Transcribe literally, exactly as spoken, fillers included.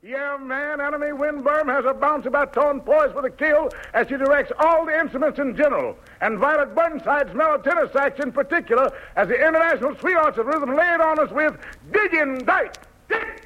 Yeah, man, Enemy Windburn has a bounce about tone poised for the kill as she directs all the instruments in general, and Violet Burnside's mellow tenor sax in particular as the international sweethearts of rhythm laid on us with Diggin' Dyke. Dig!